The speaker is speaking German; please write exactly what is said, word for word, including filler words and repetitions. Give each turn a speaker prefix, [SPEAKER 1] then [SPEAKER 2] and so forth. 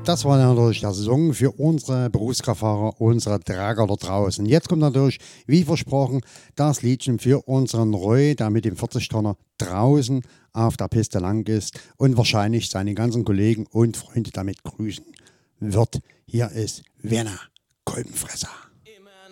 [SPEAKER 1] das war natürlich der Song für unsere Berufskraftfahrer, unsere Trager da draußen. Jetzt kommt natürlich, wie versprochen, das Liedchen für unseren Roy, der mit dem vierzig-Tonner draußen auf der Piste lang ist und wahrscheinlich seine ganzen Kollegen und Freunde damit grüßen wird. Hier ist Werner Kolbenfresser.